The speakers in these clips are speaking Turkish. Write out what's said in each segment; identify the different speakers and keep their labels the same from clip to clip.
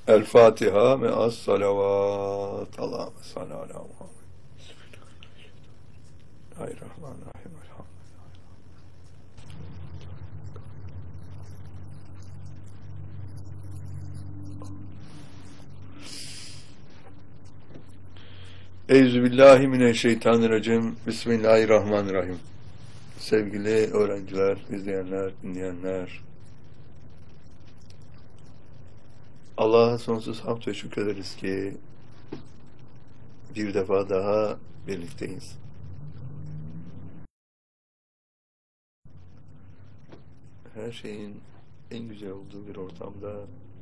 Speaker 1: El Fatiha me'as salavat. Allahümme salli ala Muhammed. Bismillahirrahmanirrahim. Euzubillahimineşşeytanirracim. Bismillahirrahmanirrahim. Sevgili öğrenciler, izleyenler, dinleyenler, Allah'a sonsuz hamd ve şükrederiz ki bir defa daha birlikteyiz. Her şeyin en güzel olduğu bir ortamda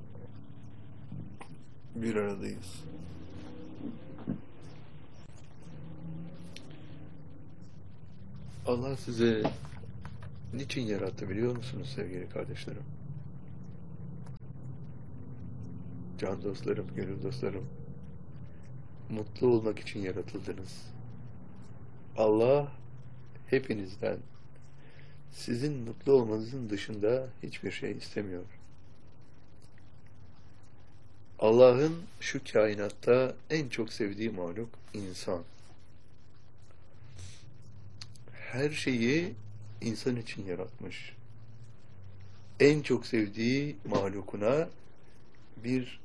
Speaker 1: bir aradayız. Allah sizi niçin yarattı biliyor musunuz sevgili kardeşlerim? Can dostlarım, gönül dostlarım, mutlu olmak için yaratıldınız. Allah hepinizden sizin mutlu olmanızın dışında hiçbir şey istemiyor. Allah'ın şu kainatta en çok sevdiği mahluk insan. Her şeyi insan için yaratmış. En çok sevdiği mahlukuna bir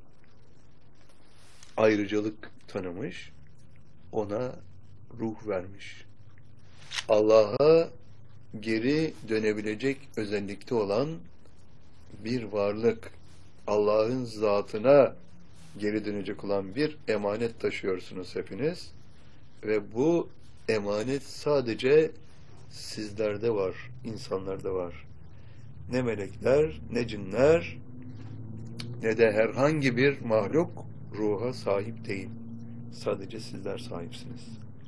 Speaker 1: ayrıcalık tanımış, ona ruh vermiş. Allah'a geri dönebilecek özellikte olan bir varlık, Allah'ın zatına geri dönecek olan bir emanet taşıyorsunuz hepiniz ve bu emanet sadece sizlerde var, insanlarda var. Ne melekler, ne cinler, ne de herhangi bir mahluk ruha sahip değil. Sadece sizler sahipsiniz.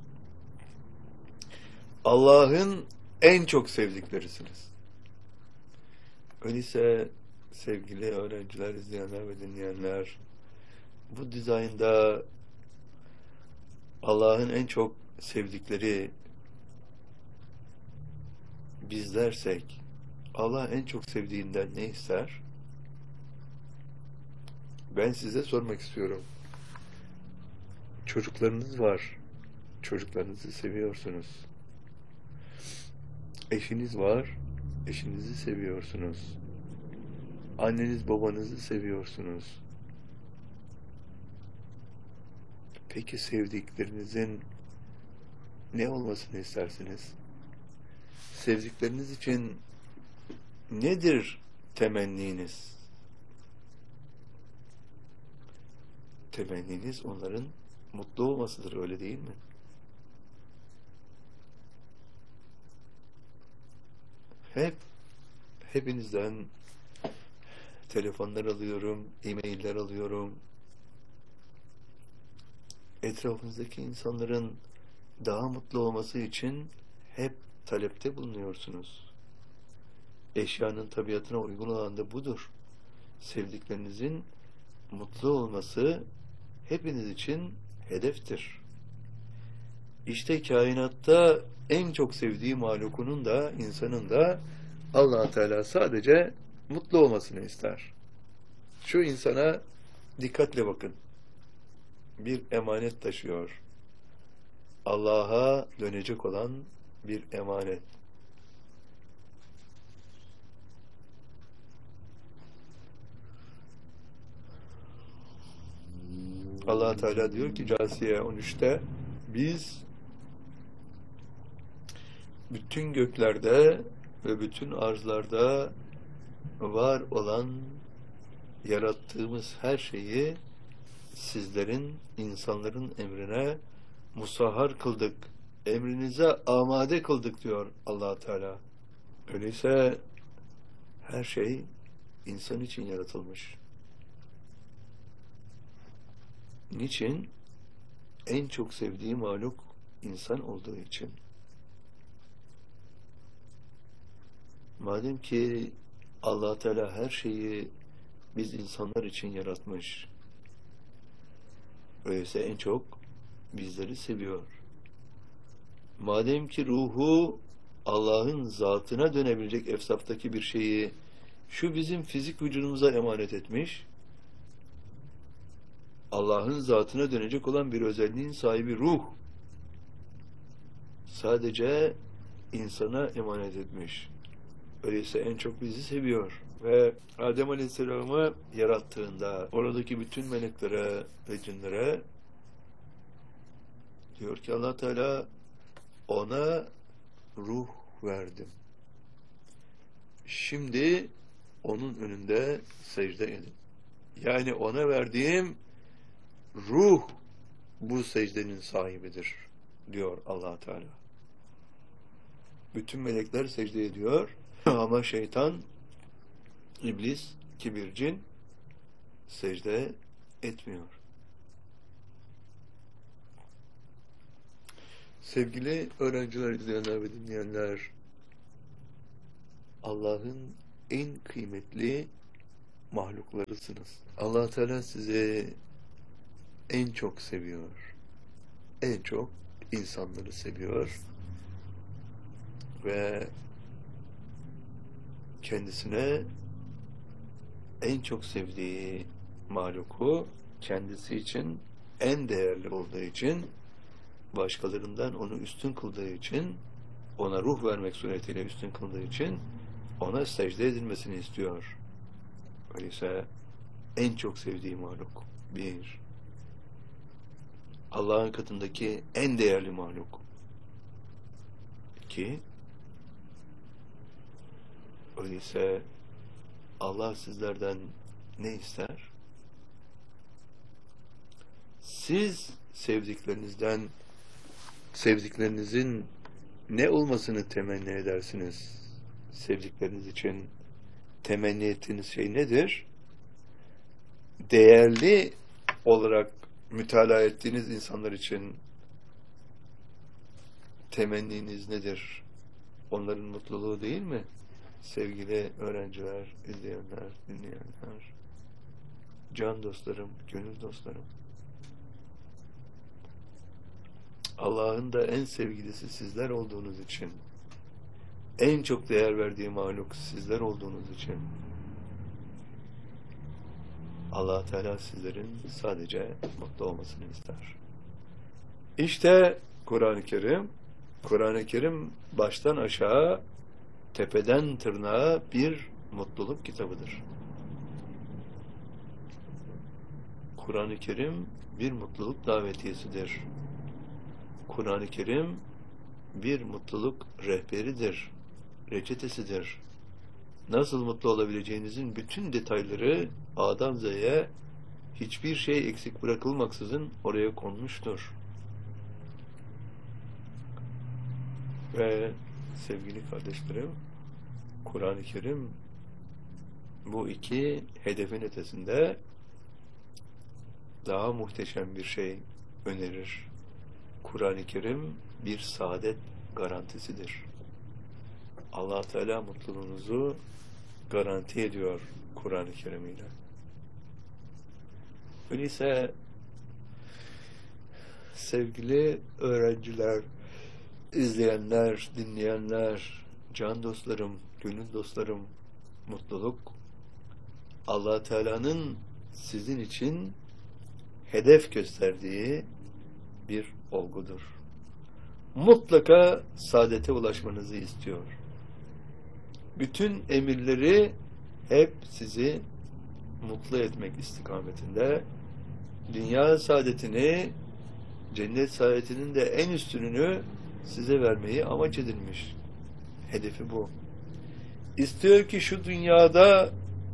Speaker 1: Allah'ın en çok sevdiklerisiniz. Öyleyse sevgili öğrenciler, izleyenler ve dinleyenler, bu dizaynda Allah'ın en çok sevdikleri bizlersek, Allah en çok sevdiğinden ne ister? Ben size sormak istiyorum. Çocuklarınız var. Çocuklarınızı seviyorsunuz. Eşiniz var. Eşinizi seviyorsunuz. Anneniz babanızı seviyorsunuz. Peki sevdiklerinizin ne olmasını istersiniz? Sevdikleriniz için nedir temenniniz? Temenniniz onların mutlu olmasıdır, öyle değil mi? Hepinizden telefonlar alıyorum, e-mailler alıyorum. Etrafınızdaki insanların daha mutlu olması için hep talepte bulunuyorsunuz. Eşyanın tabiatına uygun olan da budur. Sevdiklerinizin mutlu olması hepiniz için hedeftir. İşte kainatta en çok sevdiği mahlukunun da, insanın da Allah Teala sadece mutlu olmasını ister. Şu insana dikkatle bakın. Bir emanet taşıyor. Allah'a dönecek olan bir emanet. Allah Teala diyor ki Câsiye 13'te, biz bütün göklerde ve bütün arzlarda var olan yarattığımız her şeyi sizlerin, insanların emrine musahhar kıldık. Emrinize amade kıldık diyor Allah Teala. Öyleyse her şey insan için yaratılmış. Niçin? En çok sevdiği mahluk insan olduğu için. Madem ki Allah Teala her şeyi biz insanlar için yaratmış, öyleyse en çok bizleri seviyor. Madem ki ruhu Allah'ın zatına dönebilecek efsaftaki bir şeyi şu bizim fizik vücudumuza emanet etmiş, Allah'ın zatına dönecek olan bir özelliğin sahibi ruh. Sadece insana emanet etmiş. Öyleyse en çok bizi seviyor. Ve Adem Aleyhisselam'ı yarattığında oradaki bütün meleklere ve cinlere diyor ki Allah Teala, ona ruh verdim. Şimdi onun önünde secde edin. Yani ona verdiğim ruh bu secdenin sahibidir diyor Allah Teala. Bütün melekler secde ediyor ama şeytan, iblis, kibir, cin secde etmiyor. Sevgili öğrenciler, izleyenler ve dinleyenler, Allah'ın en kıymetli mahluklarısınız. Allah Teala sizi en çok seviyor. En çok insanları seviyor. Ve kendisine en çok sevdiği mahluku kendisi için en değerli olduğu için, başkalarından onu üstün kıldığı için, ona ruh vermek suretiyle üstün kıldığı için ona secde edilmesini istiyor. Öyleyse en çok sevdiği mahluk bir, Allah'ın katındaki en değerli mahluk. İki, öyleyse Allah sizlerden ne ister? Siz sevdiklerinizin ne olmasını temenni edersiniz? Sevdikleriniz için temenni ettiğiniz şey nedir? Değerli olarak mütalaa ettiğiniz insanlar için temenniniz nedir? Onların mutluluğu değil mi? Sevgili öğrenciler, izleyenler, dinleyenler, can dostlarım, gönül dostlarım. Allah'ın da en sevgilisi sizler olduğunuz için, en çok değer verdiği mahluk sizler olduğunuz için, Allah Teala sizlerin sadece mutlu olmasını ister. İşte Kur'an-ı Kerim, Kur'an-ı Kerim baştan aşağı, tepeden tırnağa bir mutluluk kitabıdır. Kur'an-ı Kerim bir mutluluk davetiyesidir. Kur'an-ı Kerim bir mutluluk rehberidir, reçetesidir. Nasıl mutlu olabileceğinizin bütün detayları A'dan Z'ye hiçbir şey eksik bırakılmaksızın oraya konmuştur. Ve sevgili kardeşlerim, Kur'an-ı Kerim bu iki hedefin ötesinde daha muhteşem bir şey önerir. Kur'an-ı Kerim bir saadet garantisidir. Allah Teala mutluluğunuzu garanti ediyor Kur'an-ı Kerim ile. Öyleyse sevgili öğrenciler, izleyenler, dinleyenler, can dostlarım, gönül dostlarım, mutluluk Allah Teala'nın sizin için hedef gösterdiği bir olgudur. Mutlaka saadete ulaşmanızı istiyor. Bütün emirleri hep sizi mutlu etmek istikametinde, dünya saadetini, cennet saadetinin de en üstününü size vermeyi amaç edilmiş. Hedefi bu. İstiyor ki şu dünyada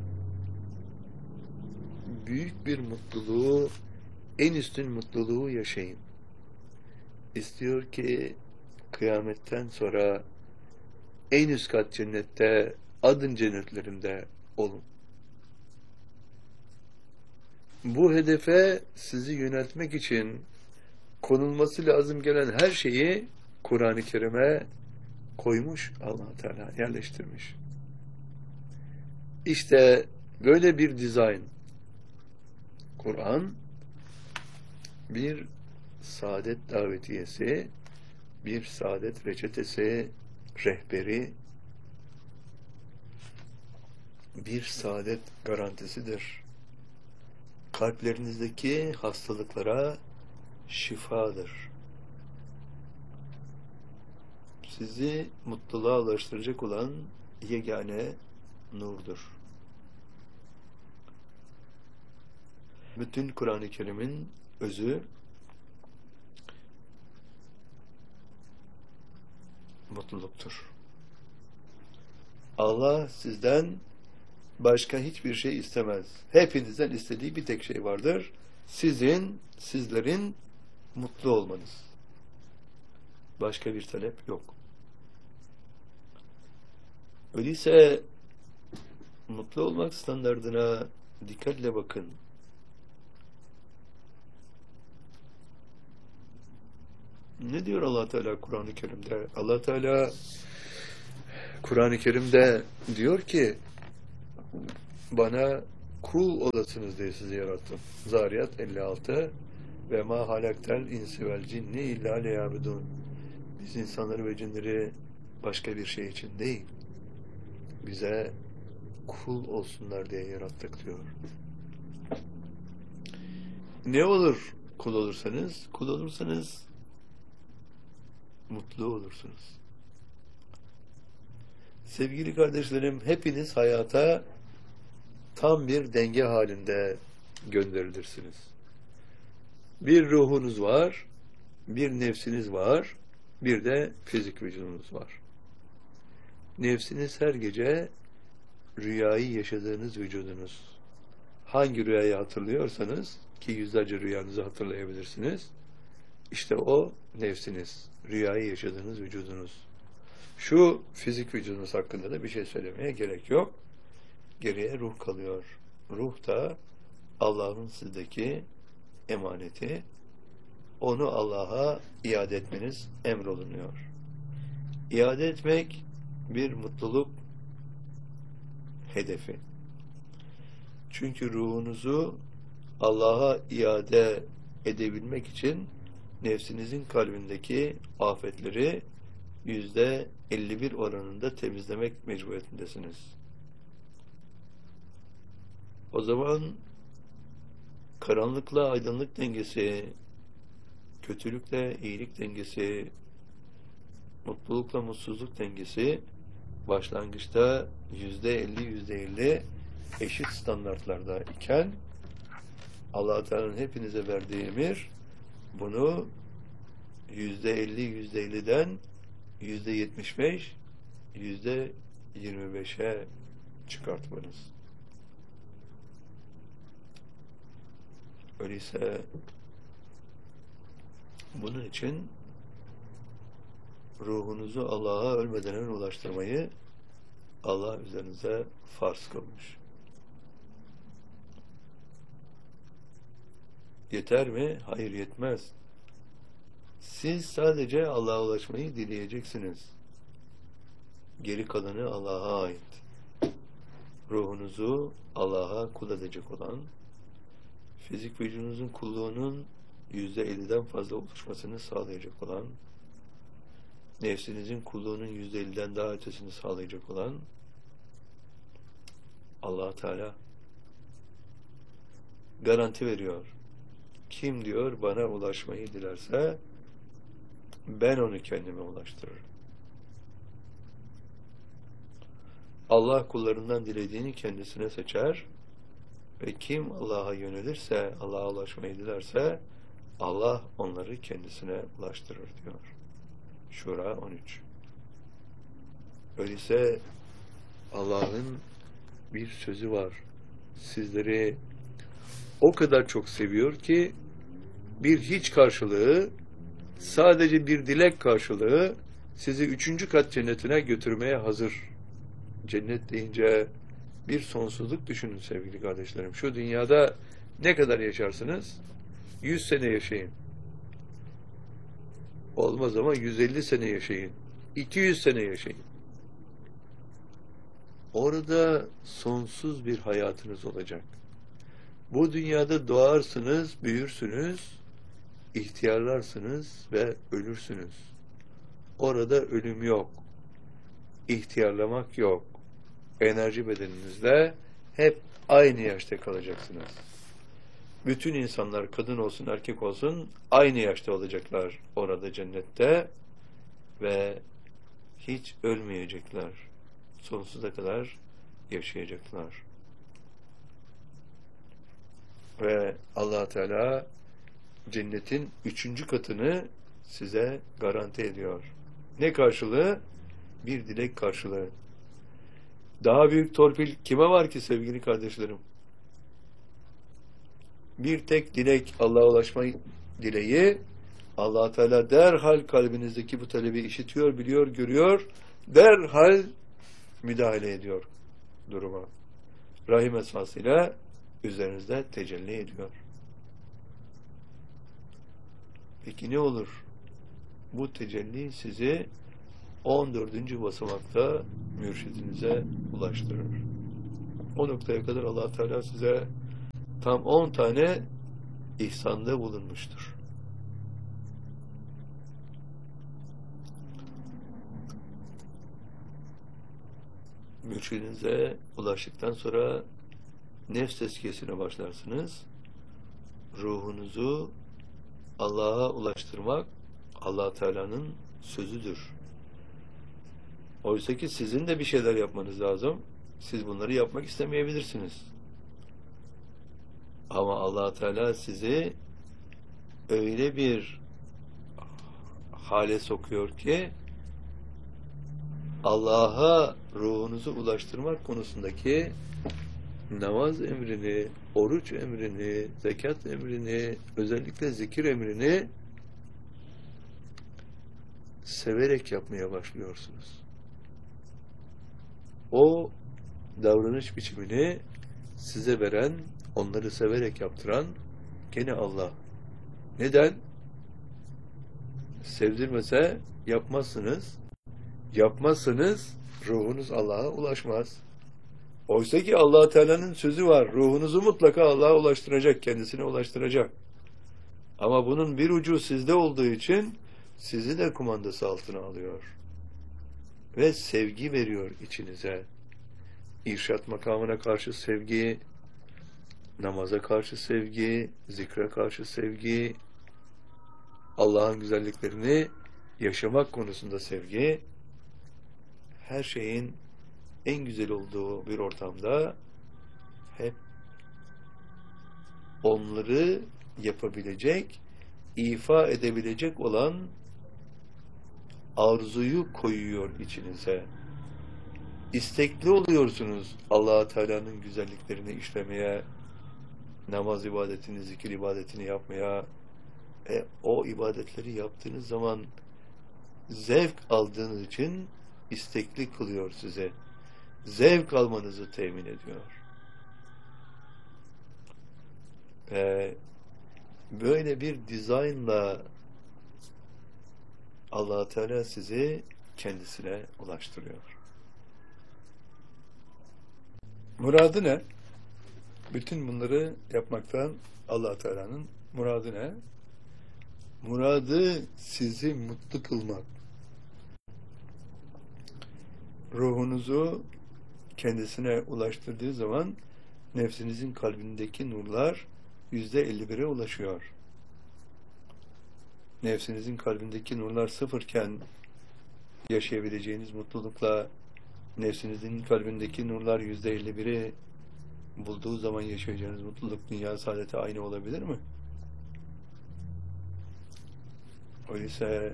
Speaker 1: büyük bir mutluluğu, en üstün mutluluğu yaşayın. İstiyor ki kıyametten sonra en üst kat cennette, adın cennetlerinde olun. Bu hedefe sizi yöneltmek için konulması lazım gelen her şeyi Kur'an-ı Kerim'e koymuş, Allah Teala yerleştirmiş. İşte böyle bir dizayn. Kur'an bir saadet davetiyesi, bir saadet reçetesi, rehberi, bir saadet garantisidir. kalplerinizdeki hastalıklara şifadır. Sizi mutluluğa ulaştıracak olan yegane nurdur. Bütün Kur'an-ı Kerim'in özü mutluluktur. Allah sizden başka hiçbir şey istemez. Hepinizden istediği bir tek şey vardır. Sizlerin mutlu olmanız. Başka bir talep yok. Öyleyse mutlu olmak standardına dikkatle bakın. Ne diyor Allah Teala Kur'an-ı Kerim'de? Allah Teala Kur'an-ı Kerim'de diyor ki bana kul olasınız diye sizi yarattım. Zariyat 56 ve ma halaktel insi vel cinni illa liyabudun. Biz insanları ve cinleri başka bir şey için değil, bize kul olsunlar diye yarattık diyor. Ne olur kul olursanız? Kul olursanız mutlu olursunuz. Sevgili kardeşlerim, hepiniz hayata tam bir denge halinde gönderilirsiniz. Bir ruhunuz var, bir nefsiniz var, bir de fizik vücudunuz var. Nefsiniz her gece rüyayı yaşadığınız vücudunuz. Hangi rüyayı hatırlıyorsanız, ki yüzlerce rüyanızı hatırlayabilirsiniz, işte o nefsiniz, rüyayı yaşadığınız vücudunuz. Şu fizik vücudunuz hakkında da bir şey söylemeye gerek yok. Geriye ruh kalıyor. Ruh da Allah'ın sizdeki emaneti. Onu Allah'a iade etmeniz emrolunuyor. İade etmek bir mutluluk hedefi. Çünkü ruhunuzu Allah'a iade edebilmek için nefsinizin kalbindeki afetleri %51 oranında temizlemek mecburiyetindesiniz. O zaman karanlıkla aydınlık dengesi, kötülükle iyilik dengesi, mutlulukla mutsuzluk dengesi başlangıçta %50 eşit standartlarda iken Allah Teala'nın hepinize verdiği emir bunu %50'den %75, %25'e çıkartmanız. Öyleyse bunun için ruhunuzu Allah'a ölmeden önce ulaştırmayı Allah üzerinize farz kılmış. Yeter mi? Hayır, yetmez. Siz sadece Allah'a ulaşmayı dileyeceksiniz. Geri kalanı Allah'a ait. Ruhunuzu Allah'a kul edecek olan, fizik vücudunuzun kulluğunun %50'den fazla oluşmasını sağlayacak olan, nefsinizin kulluğunun %50'den daha ötesini sağlayacak olan Allah Teala garanti veriyor. Kim diyor bana ulaşmayı dilerse ben onu kendime ulaştırırım. Allah kullarından dilediğini kendisine seçer ve kim Allah'a yönelirse, Allah'a ulaşmayı dilerse Allah onları kendisine ulaştırır diyor. Şura 13. Öyleyse Allah'ın bir sözü var. Sizleri o kadar çok seviyor ki bir hiç karşılığı, sadece bir dilek karşılığı sizi 3. kat cennetine götürmeye hazır. Cennet deyince bir sonsuzluk düşünün sevgili kardeşlerim. Şu dünyada ne kadar yaşarsınız? 100 sene yaşayın. Olmaz ama 150 sene yaşayın. 200 sene yaşayın. Orada sonsuz bir hayatınız olacak. Bu dünyada doğarsınız, büyürsünüz, ihtiyarlarsınız ve ölürsünüz. Orada ölüm yok. İhtiyarlamak yok. Enerji bedeninizle hep aynı yaşta kalacaksınız. Bütün insanlar, kadın olsun erkek olsun, aynı yaşta olacaklar orada cennette ve hiç ölmeyecekler. Sonsuza kadar yaşayacaklar. Ve Allah Teala cennetin 3. katını size garanti ediyor. Ne karşılığı? Bir dilek karşılığı. Daha büyük torpil kime var ki sevgili kardeşlerim? Bir tek dilek, Allah'a ulaşma dileği. Allah Teala derhal kalbinizdeki bu talebi işitiyor, biliyor, görüyor. Derhal müdahale ediyor duruma. Rahim esmasıyla üzerinizde tecelli ediyor. Peki ne olur? Bu tecelli sizi 14. basamakta mürşidinize ulaştırır. O noktaya kadar Allah Teala size tam 10 tane ihsanda bulunmuştur. Mürşidinize ulaştıktan sonra nefs tezkiyesine başlarsınız. Ruhunuzu Allah'a ulaştırmak Allah Teala'nın sözüdür. Oysa ki sizin de bir şeyler yapmanız lazım. Siz bunları yapmak istemeyebilirsiniz. Ama Allah Teala sizi öyle bir hale sokuyor ki Allah'a ruhunuzu ulaştırmak konusundaki namaz emrini, oruç emrini, zekat emrini, özellikle zikir emrini severek yapmaya başlıyorsunuz. O davranış biçimini size veren, onları severek yaptıran gene Allah. Neden? Sevdirmese yapmazsınız. Yapmazsanız ruhunuz Allah'a ulaşmaz. Oysa ki Allah Teala'nın sözü var. Ruhunuzu mutlaka Allah'a ulaştıracak, kendisine ulaştıracak. Ama bunun bir ucu sizde olduğu için sizi de kumandası altına alıyor. Ve sevgi veriyor içinize. İrşad makamına karşı sevgi, namaza karşı sevgi, zikre karşı sevgi, Allah'ın güzelliklerini yaşamak konusunda sevgi, her şeyin en güzel olduğu bir ortamda hep onları yapabilecek, ifa edebilecek olan arzuyu koyuyor içinize. İstekli oluyorsunuz Allah Teala'nın güzelliklerini işlemeye, namaz ibadetini, zikir ibadetini yapmaya. O ibadetleri yaptığınız zaman zevk aldığınız için istekli kılıyor size. Zevk almanızı temin ediyor. Böyle bir dizaynla Allah Teala sizi kendisine ulaştırıyor. Muradı ne? Bütün bunları yapmaktan Allah Teala'nın muradı ne? Muradı sizi mutlu kılmak. Ruhunuzu kendisine ulaştırdığı zaman nefsinizin kalbindeki nurlar %51'e ulaşıyor. Nefsinizin kalbindeki nurlar sıfırken yaşayabileceğiniz mutlulukla nefsinizin kalbindeki nurlar %51'i bulduğu zaman yaşayacağınız mutluluk, dünya saadeti aynı olabilir mi? Öyleyse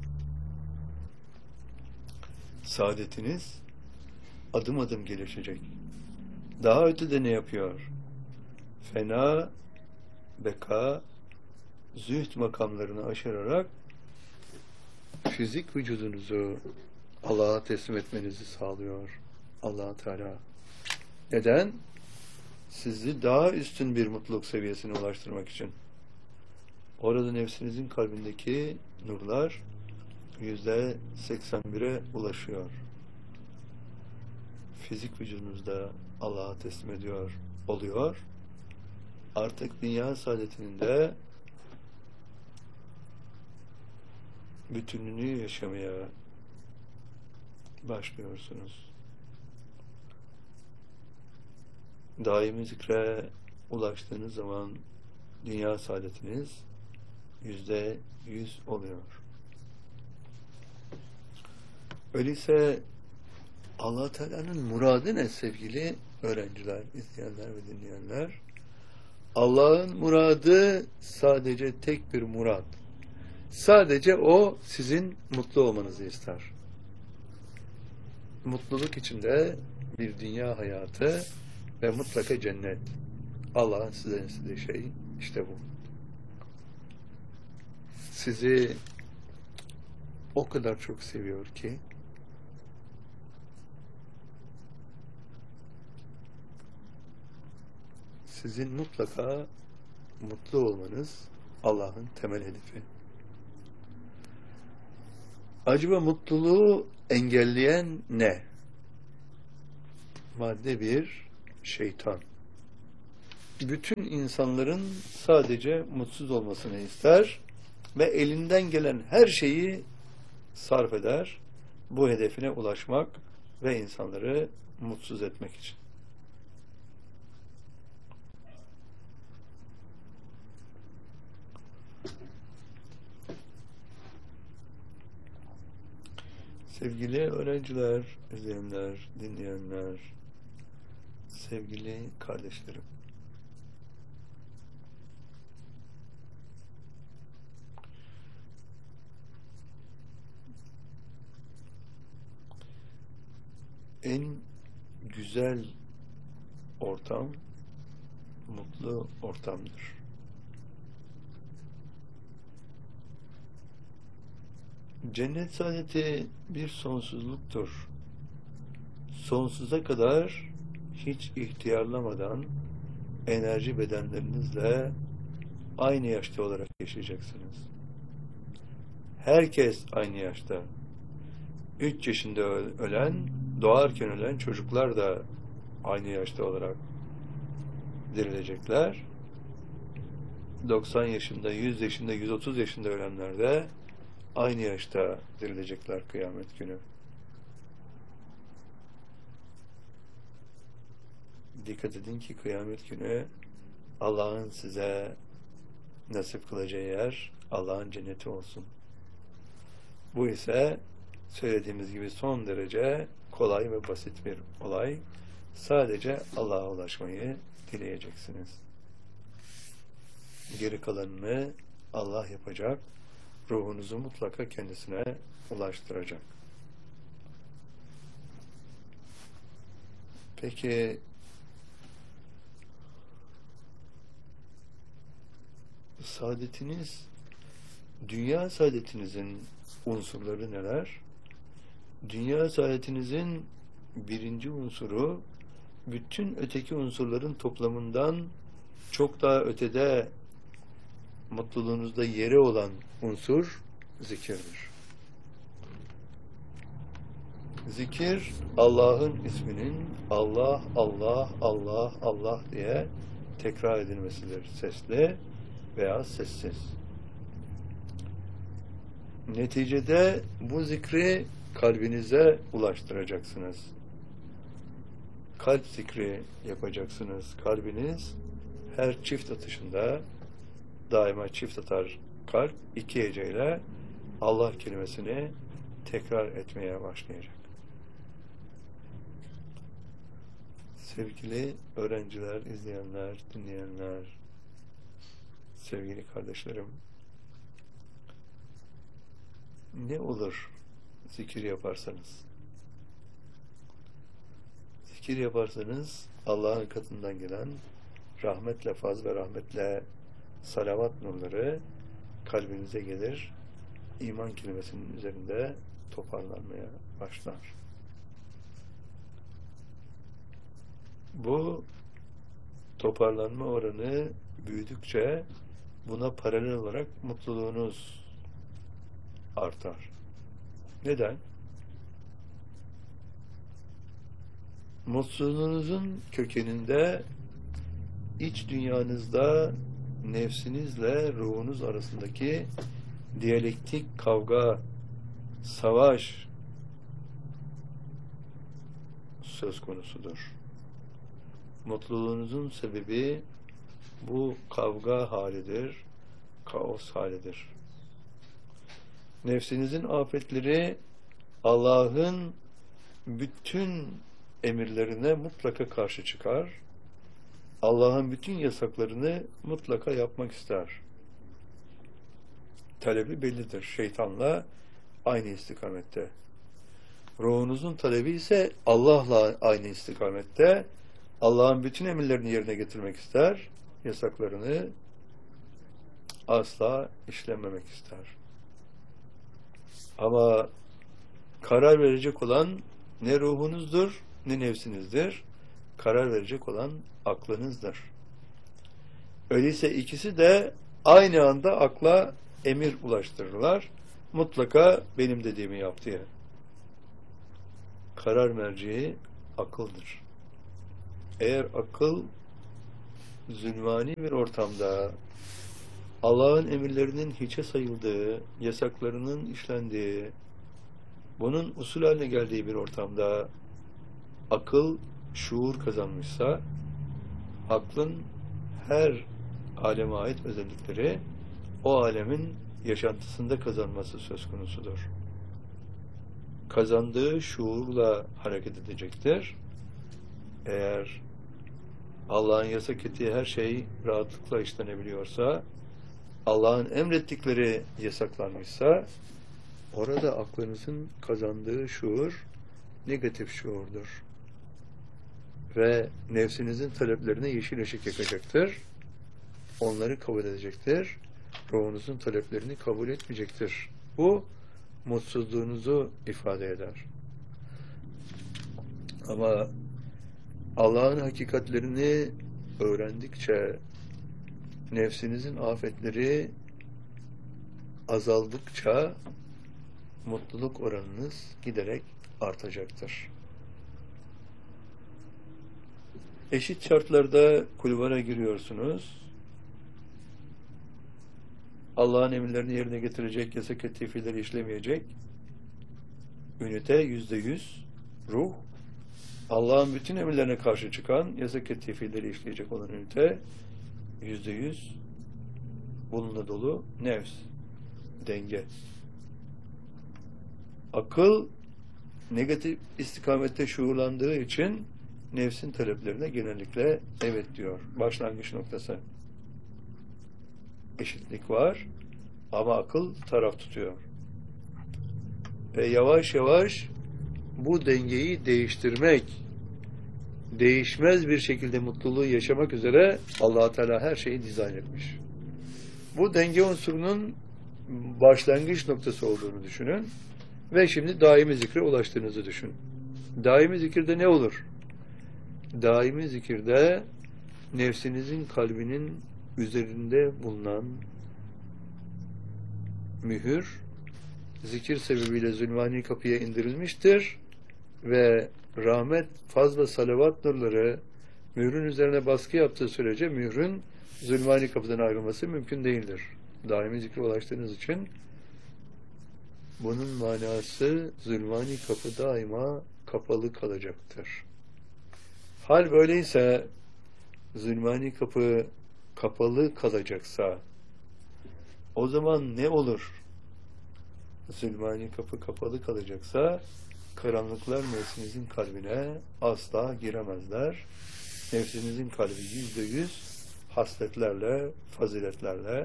Speaker 1: saadetiniz adım adım gelişecek. Daha ötede ne yapıyor? Fena, beka, zühd makamlarını aşırarak fizik vücudunuzu Allah'a teslim etmenizi sağlıyor Allah Teala. Neden? Sizi daha üstün bir mutluluk seviyesine ulaştırmak için. Orada nefsinizin kalbindeki nurlar %81'e ulaşıyor. Fizik vücudunuzda Allah'a teslim oluyor. Artık dünya saadetinin de bütünlüğünü yaşamaya başlıyorsunuz. Daimi zikre ulaştığınız zaman dünya saadetiniz %100 oluyor. Öyleyse Allah Teala'nın muradı ne sevgili öğrenciler, izleyenler ve dinleyenler? Allah'ın muradı sadece tek bir murad. Sadece o sizin mutlu olmanızı ister. Mutluluk içinde bir dünya hayatı ve mutlaka cennet. Allah'ın size istediği şey işte bu. Sizi o kadar çok seviyor ki sizin mutlaka mutlu olmanız Allah'ın temel hedefi. Acaba mutluluğu engelleyen ne? Madde bir, şeytan. Bütün insanların sadece mutsuz olmasını ister ve elinden gelen her şeyi sarf eder bu hedefine ulaşmak ve insanları mutsuz etmek için. Sevgili öğrenciler, izleyenler, dinleyenler, sevgili kardeşlerim, en güzel ortam mutlu ortamdır. Cennet saadeti bir sonsuzluktur. Sonsuza kadar hiç ihtiyarlamadan enerji bedenlerinizle aynı yaşta olarak yaşayacaksınız. Herkes aynı yaşta. 3 yaşında ölen, doğarken ölen çocuklar da aynı yaşta olarak dirilecekler. 90 yaşında, 100 yaşında, 130 yaşında ölenler de aynı yaşta dirilecekler kıyamet günü. Dikkat edin ki kıyamet günü Allah'ın size nasip kılacağı yer Allah'ın cenneti olsun. Bu ise söylediğimiz gibi son derece kolay ve basit bir olay. Sadece Allah'a ulaşmayı dileyeceksiniz. Geri kalanını Allah yapacak. Ruhunuzu mutlaka kendisine ulaştıracak. Peki saadetiniz, dünya saadetinizin unsurları neler? Dünya saadetinizin birinci unsuru bütün öteki unsurların toplamından çok daha ötede mutluluğunuzda yeri olan unsur zikirdir. Zikir Allah'ın isminin Allah, Allah, Allah, Allah diye tekrar edilmesidir. Sesli veya sessiz. Neticede bu zikri kalbinize ulaştıracaksınız. Kalp zikri yapacaksınız. Kalbiniz her çift atışında daima çift atar kalp 2 heceyle Allah kelimesini tekrar etmeye başlayacak. Sevgili öğrenciler, izleyenler, dinleyenler, sevgili kardeşlerim, ne olur zikir yaparsanız? Zikir yaparsanız Allah'ın katından gelen rahmetle, faz ve rahmetle salavat nurları kalbinize gelir, iman kelimesinin üzerinde toparlanmaya başlar. Bu toparlanma oranı büyüdükçe buna paralel olarak mutluluğunuz artar. Neden? Mutsuzluğunuzun kökeninde iç dünyanızda nefsinizle ruhunuz arasındaki diyalektik kavga, savaş söz konusudur. Mutluluğunuzun sebebi Bu kavga halidir, kaos halidir. Nefsinizin afetleri Allah'ın bütün emirlerine mutlaka karşı çıkar. Allah'ın bütün yasaklarını mutlaka yapmak ister. Talebi bellidir. Şeytanla aynı istikamette. Ruhunuzun talebi ise Allah'la aynı istikamette. Allah'ın bütün emirlerini yerine getirmek ister. Yasaklarını asla işlememek ister. Ama karar verecek olan ne ruhunuzdur, ne nefsinizdir. Karar verecek olan aklınızdır. Öyleyse ikisi de aynı anda akla emir ulaştırırlar. Mutlaka benim dediğimi yap diye. Karar merceği akıldır. Eğer akıl zulmani bir ortamda Allah'ın emirlerinin hiçe sayıldığı, yasaklarının işlendiği, bunun usul haline geldiği bir ortamda akıl şuur kazanmışsa, aklın her aleme ait özellikleri o alemin yaşantısında kazanması söz konusudur. Kazandığı şuurla hareket edecektir. Eğer Allah'ın yasak ettiği her şey rahatlıkla işlenebiliyorsa, Allah'ın emrettikleri yasaklanmışsa, orada aklınızın kazandığı şuur negatif şuurdur. Ve nefsinizin taleplerine yeşil ışık yakacaktır. Onları kabul edecektir. Ruhunuzun taleplerini kabul etmeyecektir. Bu mutsuzluğunuzu ifade eder. Ama Allah'ın hakikatlerini öğrendikçe, nefsinizin afetleri azaldıkça mutluluk oranınız giderek artacaktır. Eşit şartlarda kulvara giriyorsunuz. Allah'ın emirlerini yerine getirecek, yasak ettiği fiilleri işlemeyecek. Ünite %100 ruh. Allah'ın bütün emirlerine karşı çıkan, yasak ettiği fiilleri işleyecek olan ünite %100 bununla dolu nefs, denge. Akıl negatif istikamette şuurlandığı için nefsin taleplerine genellikle evet diyor. Başlangıç noktası. Eşitlik var ama akıl taraf tutuyor. Ve yavaş yavaş bu dengeyi değiştirmek, değişmez bir şekilde mutluluğu yaşamak üzere Allah Teala her şeyi dizayn etmiş. Bu denge unsurunun başlangıç noktası olduğunu düşünün ve şimdi daimi zikre ulaştığınızı düşün. Daimi zikirde ne olur? Daimi zikirde nefsinizin kalbinin üzerinde bulunan mühür zikir sebebiyle zulmani kapıya indirilmiştir ve rahmet fazla salavat nurları mührün üzerine baskı yaptığı sürece mührün zulmani kapıdan ayrılması mümkün değildir. Daimi zikre ulaştığınız için bunun manası zulmani kapı daima kapalı kalacaktır. Hal böyleyse zulmani kapı kapalı kalacaksa o zaman ne olur? Zulmani kapı kapalı kalacaksa karanlıklar nefsinizin kalbine asla giremezler. Nefsinizin kalbi %100 hasletlerle, faziletlerle,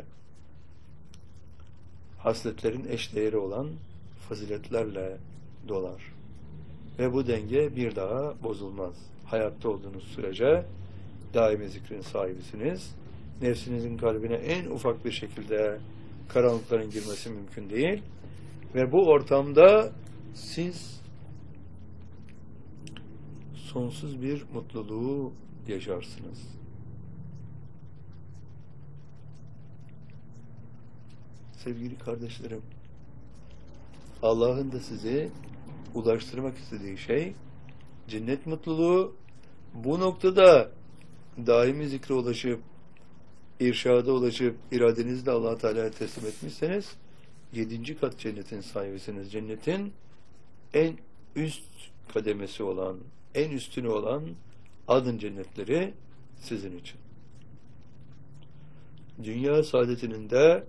Speaker 1: hasletlerin eşdeğeri olan faziletlerle dolar. Ve bu denge bir daha bozulmaz. Hayatta olduğunuz sürece daimi zikrin sahibisiniz. Nefsinizin kalbine en ufak bir şekilde karanlıkların girmesi mümkün değil. Ve bu ortamda siz sonsuz bir mutluluğu yaşarsınız. Sevgili kardeşlerim, Allah'ın da sizi ulaştırmak istediği şey cennet mutluluğu. Bu noktada daimi zikre ulaşıp, irşada ulaşıp, iradenizle Allah Teala'ya teslim etmişseniz 7. kat cennetin sahibisiniz. Cennetin en üst kademesi olan, en üstünü olan adın cennetleri sizin için. Dünya saadetinin de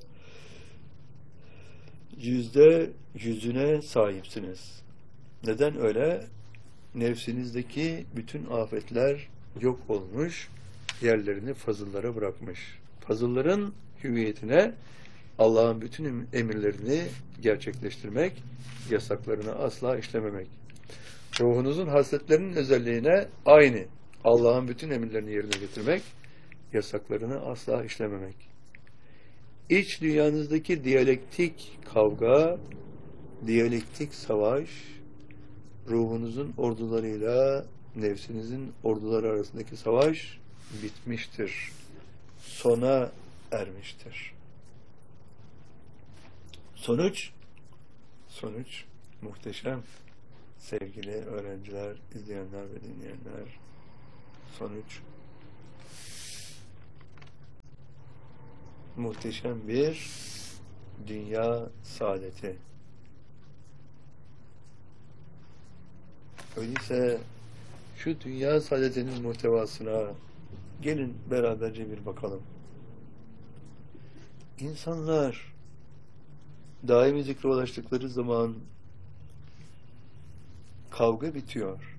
Speaker 1: %100'üne sahipsiniz. Neden öyle? Nefsinizdeki bütün afetler yok olmuş, yerlerini fazıllara bırakmış. Fazılların hüviyetine Allah'ın bütün emirlerini gerçekleştirmek, yasaklarını asla işlememek. Ruhunuzun hasletlerinin özelliğine aynı. Allah'ın bütün emirlerini yerine getirmek, yasaklarını asla işlememek. İç dünyanızdaki diyalektik kavga, diyalektik savaş, ruhunuzun ordularıyla nefsinizin orduları arasındaki savaş bitmiştir. Sona ermiştir. Sonuç muhteşem. Sevgili öğrenciler, izleyenler ve dinleyenler, sonuç muhteşem bir dünya saadeti. Öyleyse şu dünya saadetinin muhtevasına gelin beraberce bir bakalım. İnsanlar daimi zikre ulaştıkları zaman kavga bitiyor.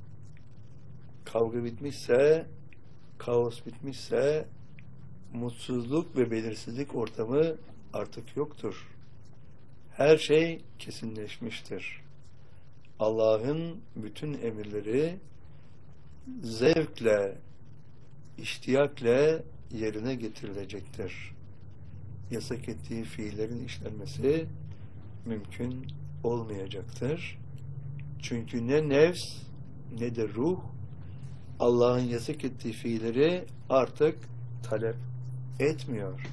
Speaker 1: Kavga bitmişse, kaos bitmişse, mutsuzluk ve belirsizlik ortamı artık yoktur. Her şey kesinleşmiştir. Allah'ın bütün emirleri zevkle, iştiyakle yerine getirilecektir. Yasak ettiği fiillerin işlenmesi mümkün olmayacaktır. Çünkü ne nefs ne de ruh Allah'ın yasak ettiği fiilleri artık talep etmiyor.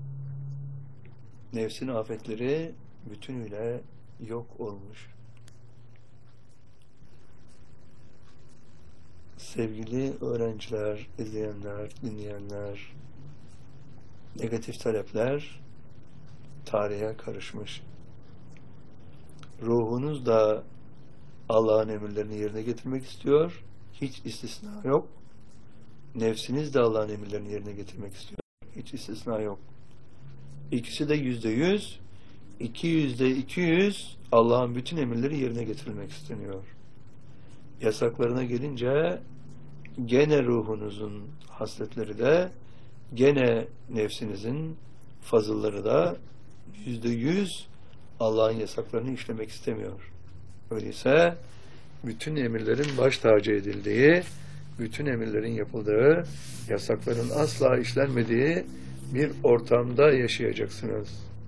Speaker 1: Nefsin afetleri bütünüyle yok olmuş. Sevgili öğrenciler, izleyenler, dinleyenler, negatif talepler tarihe karışmış. Ruhunuz da Allah'ın emirlerini yerine getirmek istiyor. Hiç istisna yok. Nefsiniz de Allah'ın emirlerini yerine getirmek istiyor. Hiç istisna yok. İkisi de %100, 200'de 200 Allah'ın bütün emirleri yerine getirilmek isteniyor. Yasaklarına gelince gene ruhunuzun hasletleri de gene nefsinizin fazılları da %100 Allah'ın yasaklarını işlemek istemiyor. Öyleyse bütün emirlerin baş tacı edildiği, bütün emirlerin yapıldığı, yasakların asla işlenmediği bir ortamda yaşayacaksınız.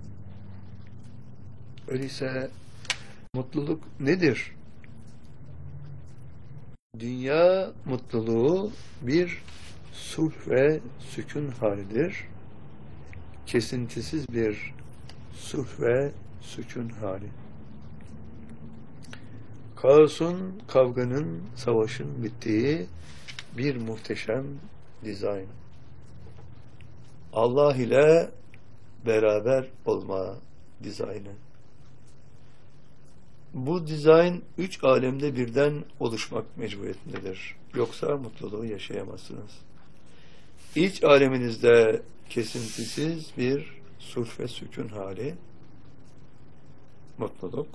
Speaker 1: Öyleyse mutluluk nedir? Dünya mutluluğu bir sulh ve sükun halidir. Kesintisiz bir sulh ve sükun hali. Kaosun, kavganın, savaşın bittiği bir muhteşem dizayn. Allah ile beraber olma dizaynı. Bu dizayn 3 alemde birden oluşmak mecburiyetindedir. Yoksa mutluluğu yaşayamazsınız. İç aleminizde kesintisiz bir sulh ve sükun hali, mutluluk.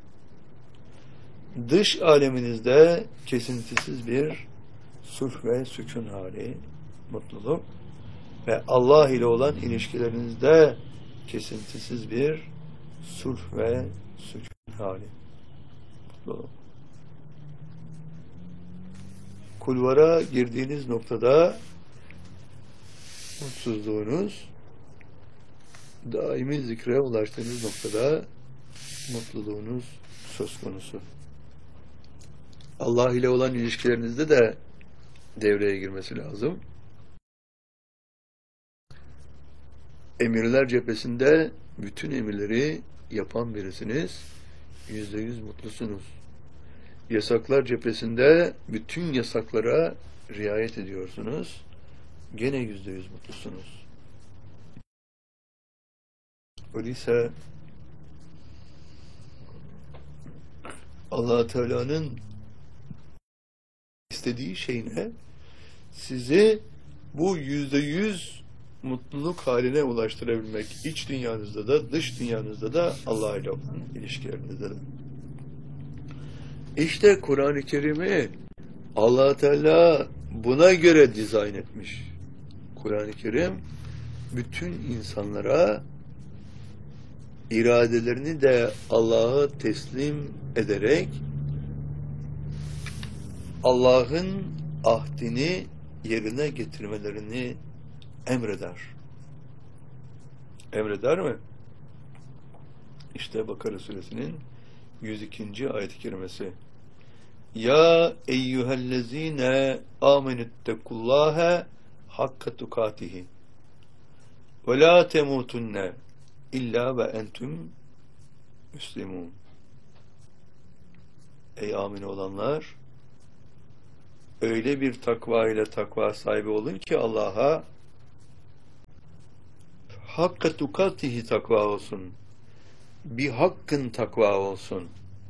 Speaker 1: Dış aleminizde kesintisiz bir sulh ve sükun hali, mutluluk. Ve Allah ile olan ilişkilerinizde kesintisiz bir sulh ve sükun hali, mutluluk. Kulvara girdiğiniz noktada mutsuzluğunuz, daimi zikre ulaştığınız noktada mutluluğunuz söz konusu. Allah ile olan ilişkilerinizde de devreye girmesi lazım. Emirler cephesinde bütün emirleri yapan birisiniz, %100 mutlusunuz. Yasaklar cephesinde bütün yasaklara riayet ediyorsunuz, gene %100 mutlusunuz. Öyleyse Allah Teala'nın istediği şey ne? Sizi bu %100 mutluluk haline ulaştırabilmek, iç dünyanızda da dış dünyanızda da Allah ile olan ilişkilerinizde de. İşte Kur'an-ı Kerim'i Allah Teala buna göre dizayn etmiş. Kur'an-ı Kerim bütün insanlara iradelerini de Allah'a teslim ederek Allah'ın ahdini yerine getirmelerini emreder. Emreder mi? İşte Bakara suresinin 102. ayet-i kerimesi. Ya eyyühellezine amenüttekullâhe hakka tukatihi ve la temutunne illa ve entüm müslimun. Ey amin olanlar, öyle bir takva ile takva sahibi olun ki Allah'a hakka tukatihi takva olsun. Bir hakkın takva olsun.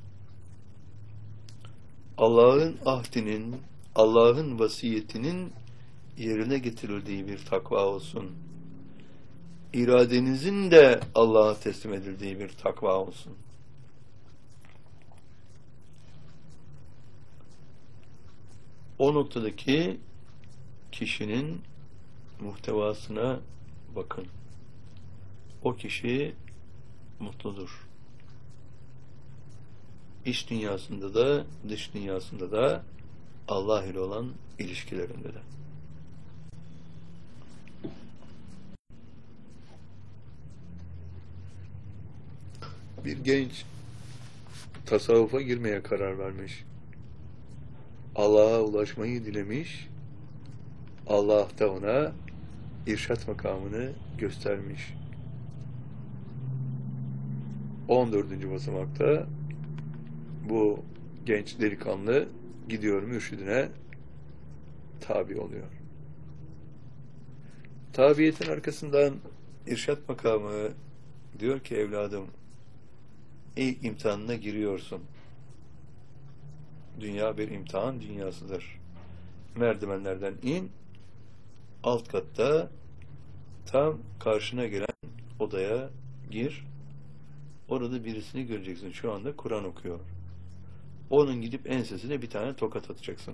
Speaker 1: Allah'ın ahdinin, Allah'ın vasiyetinin yerine getirildiği bir takva olsun. İradenizin de Allah'a teslim edildiği bir takva olsun. O noktadaki kişinin muhtevasına bakın. O kişi mutludur. İç dünyasında da, dış dünyasında da, Allah ile olan ilişkilerinde de. Bir genç tasavvufa girmeye karar vermiş. Allah'a ulaşmayı dilemiş. Allah da ona irşat makamını göstermiş. 14. basamakta bu genç delikanlı gidiyor mürşidine tabi oluyor. Tabiyetin arkasından irşat makamı diyor ki evladım, ilk imtihanına giriyorsun. Dünya bir imtihan dünyasıdır. Merdivenlerden in, alt katta tam karşına gelen odaya gir. Orada birisini göreceksin. Şu anda Kur'an okuyor. Onun gidip ensesine bir tane tokat atacaksın.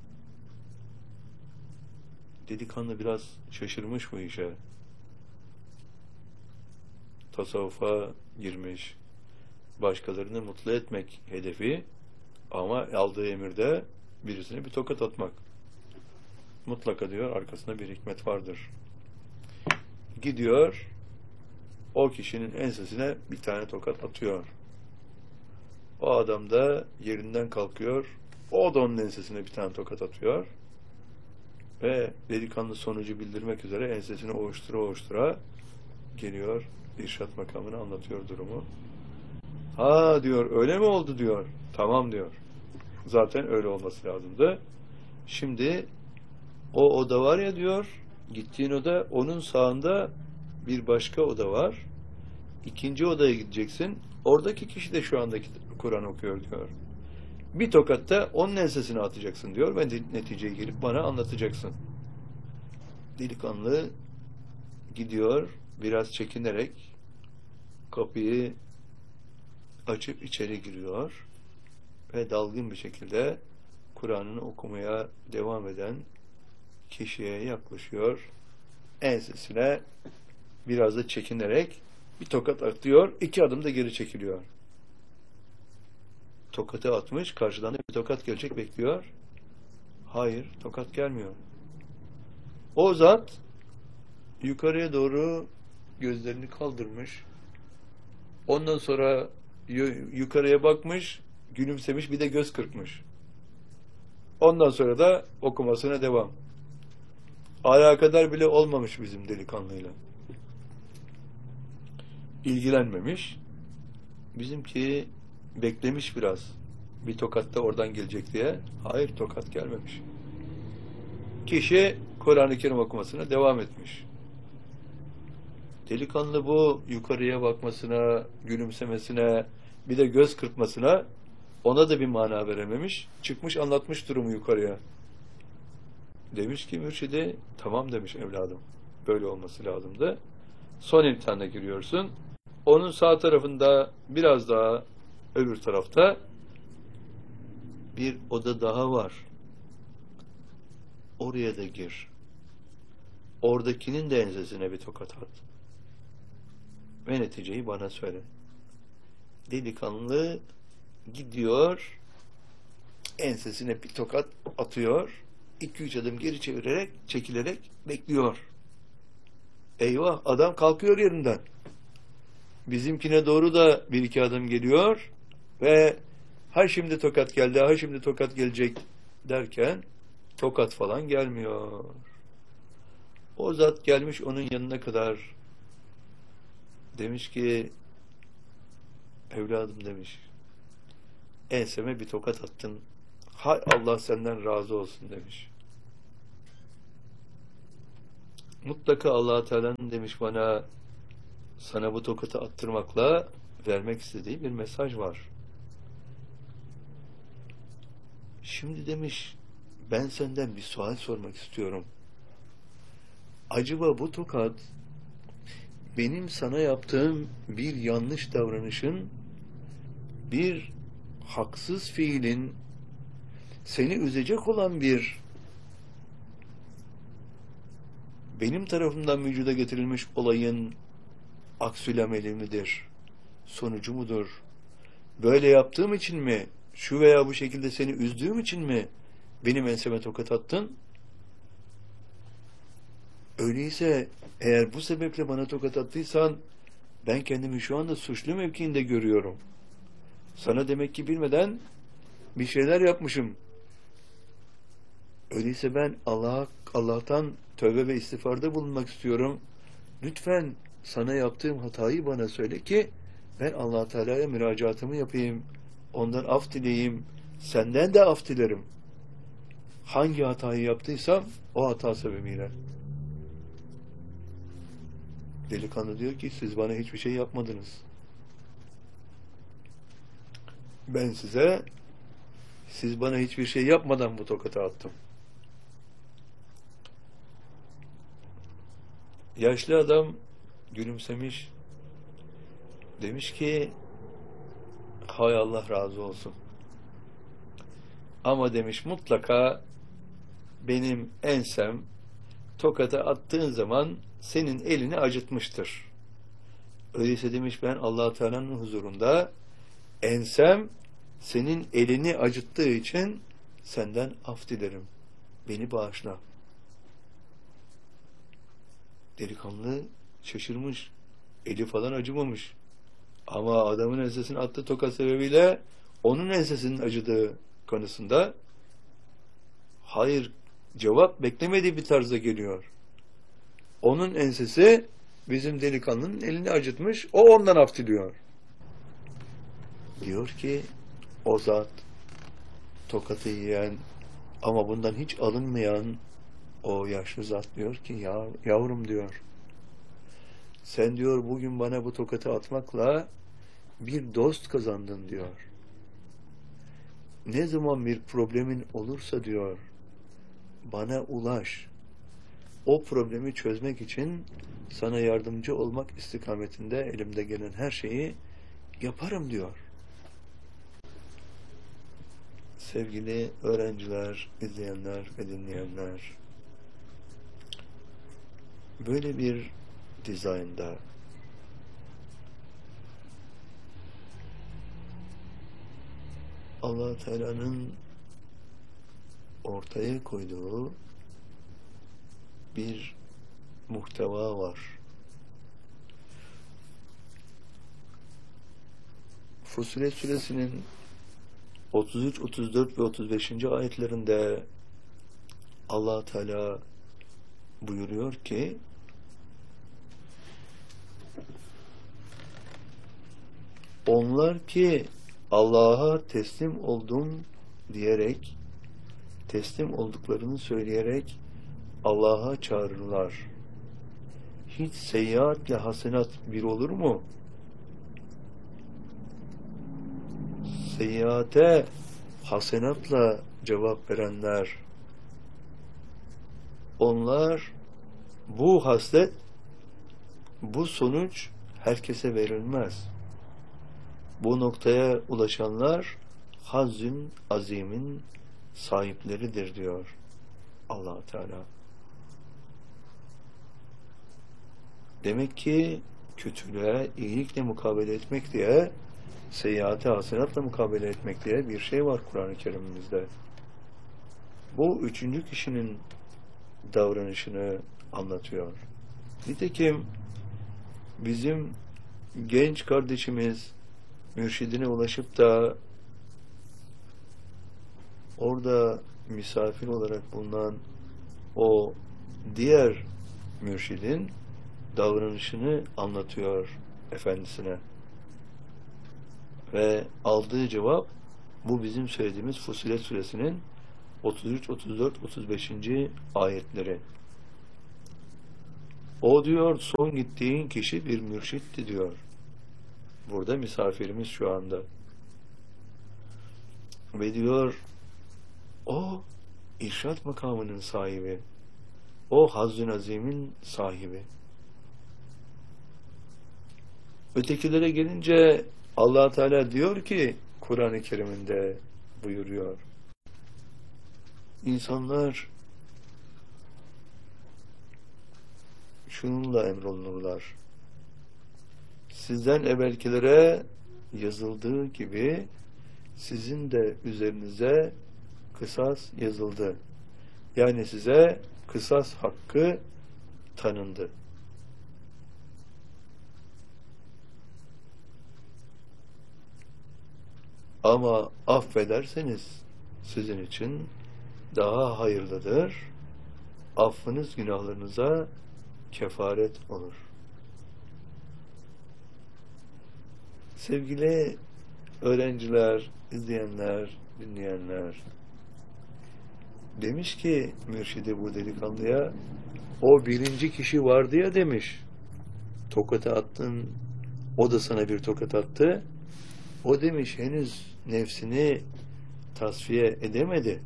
Speaker 1: Delikanlı biraz şaşırmış bu işe. Tasavvufa girmiş. Başkalarını mutlu etmek hedefi, ama aldığı emirde birisine bir tokat atmak. Mutlaka diyor arkasında bir hikmet vardır. Gidiyor, o kişinin ensesine bir tane tokat atıyor. O adam da yerinden kalkıyor, o da onun ensesine bir tane tokat atıyor ve delikanlı sonucu bildirmek üzere ensesini ovuştura ovuştura geliyor, irşat makamını anlatıyor durumu. Ha diyor, öyle mi oldu diyor. Tamam diyor. Zaten öyle olması lazımdı. Şimdi o oda var ya diyor, gittiğin oda, onun sağında bir başka oda var. İkinci odaya gideceksin. Oradaki kişi de şu andaki Kur'an okuyor diyor. Bir tokatta onun ensesine atacaksın diyor ve neticeye gelip bana anlatacaksın. Delikanlı gidiyor, biraz çekinerek kapıyı açıp içeri giriyor ve dalgın bir şekilde Kur'an'ını okumaya devam eden kişiye yaklaşıyor. Ensesine biraz da çekinerek bir tokat atıyor. 2 adım da geri çekiliyor. Tokatı atmış. Karşıdan da bir tokat gelecek bekliyor. Hayır. Tokat gelmiyor. O zat yukarıya doğru gözlerini kaldırmış. Ondan sonra yukarıya bakmış, gülümsemiş, bir de göz kırpmış. Ondan sonra da okumasına devam. Alakadar bile olmamış bizim delikanlıyla. İlgilenmemiş. Bizimki beklemiş biraz. Bir tokat da oradan gelecek diye. Hayır, tokat gelmemiş. Kişi Kur'an-ı Kerim okumasına devam etmiş. Delikanlı bu yukarıya bakmasına, gülümsemesine, bir de göz kırpmasına ona da bir mana verememiş. Çıkmış anlatmış durumu yukarıya. Demiş ki mürşidi, tamam demiş evladım. böyle olması lazımdı. Son imtihana giriyorsun. Onun sağ tarafında biraz daha öbür tarafta bir oda daha var. Oraya da gir. Oradakinin de ensesine bir tokat at. Ve neticeyi bana söyle. Delikanlı gidiyor, ensesine bir tokat atıyor, 2-3 adım geri çekilerek bekliyor. Eyvah, adam kalkıyor yerinden. Bizimkine doğru da 1-2 adım geliyor ve ha şimdi tokat geldi, ha şimdi tokat gelecek derken tokat falan gelmiyor. O zat gelmiş onun yanına kadar, demiş ki evladım demiş, enseme bir tokat attın, hay Allah senden razı olsun demiş. Mutlaka Allah Teala'nın demiş bana sana bu tokatı attırmakla vermek istediği bir mesaj var. Şimdi demiş ben senden bir sual sormak istiyorum. Acaba bu tokat benim sana yaptığım bir yanlış davranışın, bir haksız fiilin, seni üzecek olan bir benim tarafımdan vücuda getirilmiş olayın aksülameli midir? Sonucu mudur? Böyle yaptığım için mi? Şu veya bu şekilde seni üzdüğüm için mi benim enseme tokat attın? Öyleyse eğer bu sebeple bana tokat attıysan ben kendimi şu anda suçlu mevkiinde görüyorum. Sana demek ki bilmeden bir şeyler yapmışım. Öyleyse ben Allah'tan tövbe ve istiğfarda bulunmak istiyorum. Lütfen sana yaptığım hatayı bana söyle ki ben Allah Teala'ya müracaatımı yapayım. Ondan af dileyeyim. Senden de af dilerim. Hangi hatayı yaptıysam o hata sebebiyle. Delikanlı diyor ki siz bana hiçbir şey yapmadınız. Ben siz bana hiçbir şey yapmadan bu tokatı attım. Yaşlı adam gülümsemiş. Demiş ki hay Allah razı olsun. Ama demiş mutlaka benim ensem tokata attığın zaman senin elini acıtmıştır. Öyleyse demiş ben Allah Teala'nın huzurunda ensem senin elini acıttığı için senden af dilerim. Beni bağışla. Delikanlı şaşırmış. Eli falan acımamış. Ama adamın ensesine attığı tokat sebebiyle onun ensesinin acıdığı konusunda hayır cevap beklemediği bir tarzda geliyor. Onun ensesi bizim delikanlının elini acıtmış. O ondan af diliyor. Diyor ki o zat tokatı yiyen ama bundan hiç alınmayan o yaşlı zat diyor ki ya yavrum diyor sen diyor bugün bana bu tokatı atmakla bir dost kazandın diyor. Ne zaman bir problemin olursa diyor bana ulaş. O problemi çözmek için sana yardımcı olmak istikametinde elimde gelen her şeyi yaparım diyor. Sevgili öğrenciler, izleyenler ve dinleyenler, böyle bir dizaynda Allah Teala'nın ortaya koyduğu bir muhteva var. Fussilet suresinin 33, 34 ve 35. ayetlerinde Allah Teala buyuruyor ki onlar ki Allah'a teslim oldum diyerek teslim olduklarını söyleyerek Allah'a çağırırlar. Hiç seyyiatle hasenat bir olur mu? Seyyiate hasenatla cevap verenler onlar Bu haslet, bu sonuç herkese verilmez. Bu noktaya ulaşanlar hazzün azimin sahipleridir diyor Allah Teala. Demek ki kötülüğe iyilikle mukabele etmek diye, seyyiate hasenatla mukabele etmek diye bir şey var Kur'an-ı Kerim'imizde. Bu üçüncü kişinin davranışını anlatıyor. Nitekim bizim genç kardeşimiz mürşidine ulaşıp da orada misafir olarak bulunan o diğer mürşidin davranışını anlatıyor efendisine. Ve aldığı cevap bu bizim söylediğimiz Fussilet suresinin 33, 34, 35. ayetleri. O diyor son gittiğin kişi bir mürşitti diyor. Burada misafirimiz şu anda. Ve diyor o irşad makamının sahibi. O Hazzün Azim'in sahibi. Ötekilere gelince Allah Teala diyor ki Kur'an-ı Kerim'inde buyuruyor. İnsanlar şununla emrolunurlar. Sizden evvelkilere yazıldığı gibi sizin de üzerinize kısas yazıldı. Yani size kısas hakkı tanındı. Ama affederseniz sizin için daha hayırlıdır. Affınız günahlarınıza kefaret olur. Sevgili öğrenciler, izleyenler, dinleyenler, demiş ki mürşidi bu delikanlıya, o birinci kişi vardı ya demiş, tokatı attın, o da sana bir tokat attı, o demiş henüz nefsini tasfiye edemedi.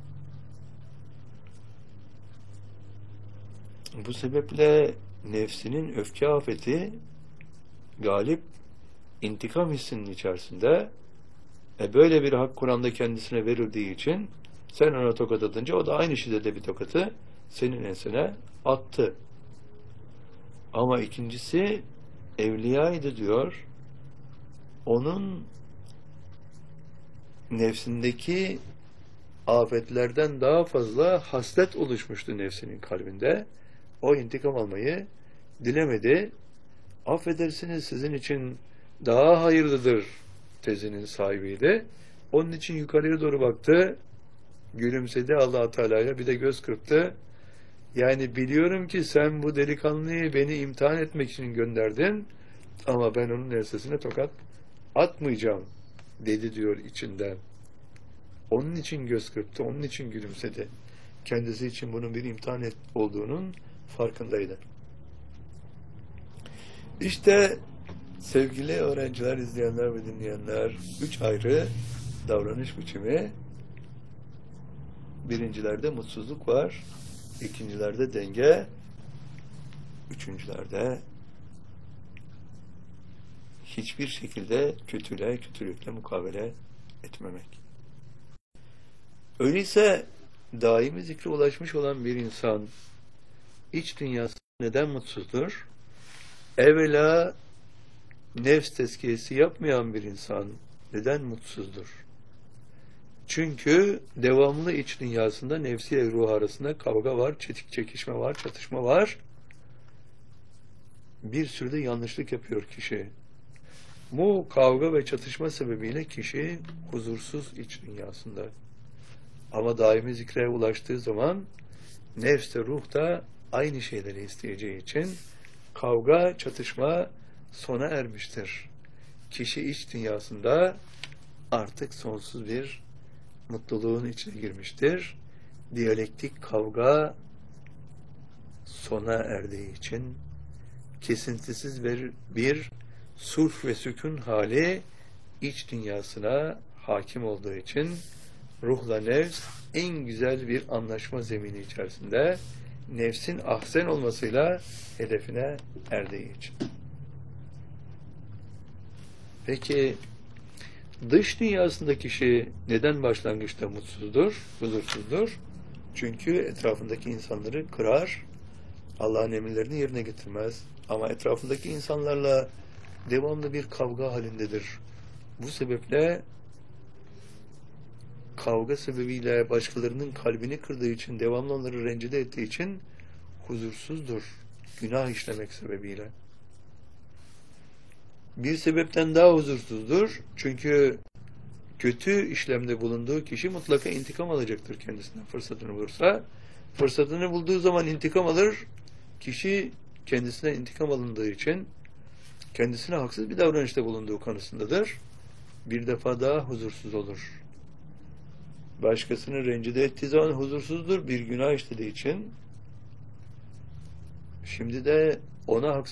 Speaker 1: Bu sebeple nefsinin öfke afeti galip, intikam hissinin içerisinde, böyle bir hak Kur'an'da kendisine verildiği için sen ona tokat atınca o da aynı şiddette bir tokatı senin ensene attı. Ama ikincisi evliyaydı diyor. Onun nefsindeki afetlerden daha fazla haslet oluşmuştu nefsinin kalbinde. O intikam almayı dilemedi. Affedersiniz sizin için daha hayırlıdır tezinin sahibiydi. Onun için yukarıya doğru baktı, gülümsedi Allah Teala'ya, bir de göz kırptı. Yani biliyorum ki sen bu delikanlıyı beni imtihan etmek için gönderdin ama ben onun ensesine tokat atmayacağım dedi diyor içinden. Onun için göz kırptı, onun için gülümsedi. Kendisi için bunun bir imtihan olduğunun farkındaydı. İşte sevgili öğrenciler, izleyenler ve dinleyenler, 3 ayrı davranış biçimi. Birincilerde mutsuzluk var, ikincilerde denge, üçüncülerde hiçbir şekilde kötülükle mukabele etmemek. Öyleyse daimi zikre ulaşmış olan bir insan iç dünyası neden mutsuzdur? Evvela nefs tezkiyesi yapmayan bir insan neden mutsuzdur? Çünkü devamlı iç dünyasında nefsiyle ruh arasında kavga var, çekişme var, çatışma var. Bir sürü de yanlışlık yapıyor kişi. Bu kavga ve çatışma sebebiyle kişi huzursuz iç dünyasında. Ama daimi zikre ulaştığı zaman nefs de ruh da aynı şeyleri isteyeceği için kavga, çatışma sona ermiştir. Kişi iç dünyasında artık sonsuz bir mutluluğun içine girmiştir. Diyalektik kavga sona erdiği için kesintisiz bir sulh ve sükun hali iç dünyasına hakim olduğu için ruhla nefs en güzel bir anlaşma zemini içerisinde nefsin ahsen olmasıyla hedefine erdiği için. Peki dış dünyasındaki kişi neden başlangıçta mutsuzdur, huzursuzdur? Çünkü etrafındaki insanları kırar, Allah'ın emirlerini yerine getirmez. Ama etrafındaki insanlarla devamlı bir kavga halindedir. Bu sebeple kavga sebebiyle başkalarının kalbini kırdığı için, devamlı onları rencide ettiği için huzursuzdur. Günah işlemek sebebiyle. Bir sebepten daha huzursuzdur. Çünkü kötü işlemde bulunduğu kişi mutlaka intikam alacaktır kendisinden fırsatını bulursa. Fırsatını bulduğu zaman intikam alır. Kişi kendisine intikam alındığı için kendisine haksız bir davranışta bulunduğu konusundadır. Bir defa daha huzursuz olur. Başkasını rencide ettiği zaman huzursuzdur. Bir günah işlediği için. Şimdi de ona haksız